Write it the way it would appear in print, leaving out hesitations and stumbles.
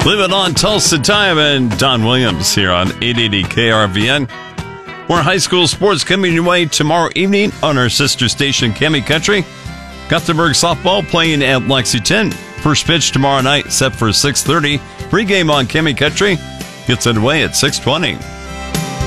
Live it on Tulsa Time and Don Williams here on 880 KRVN. More high school sports coming your way tomorrow evening on our sister station, Cami Country. Gothenburg softball playing at Lexington. First pitch tomorrow night set for 6:30. Pregame on Cami Country gets underway at 6:20.